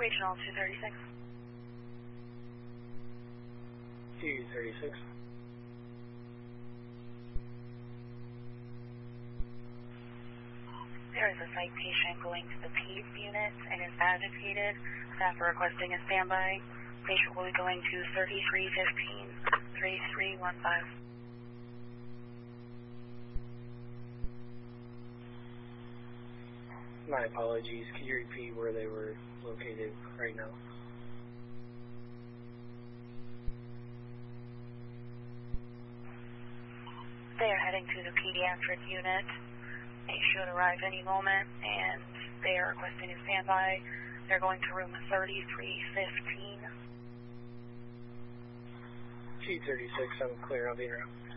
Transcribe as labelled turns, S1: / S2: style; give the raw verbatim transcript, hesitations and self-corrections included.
S1: Regional two thirty-six.
S2: two thirty-six.
S1: There is a site patient going to the PEDS unit and is agitated. Staff are requesting a standby. Patient will be going to thirty-three fifteen, thirty-three fifteen.
S2: My apologies. Could you repeat where they were located right now?
S1: They are heading to the pediatric unit. They should arrive any moment, and they are requesting a standby. They're going to room thirty-three fifteen.
S2: two thirty-six, I'm clear. I'll be around.